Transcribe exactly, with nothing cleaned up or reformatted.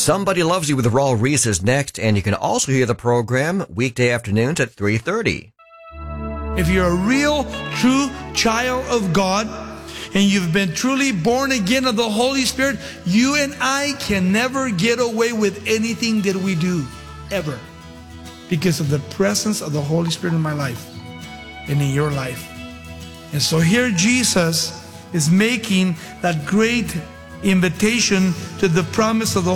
Somebody Loves You with Raul Reese is next, and you can also hear the program weekday afternoons at three thirty. If you're a real, true child of God, and you've been truly born again of the Holy Spirit, you and I can never get away with anything that we do, ever, because of the presence of the Holy Spirit in my life and in your life. And so here Jesus is making that great invitation to the promise of the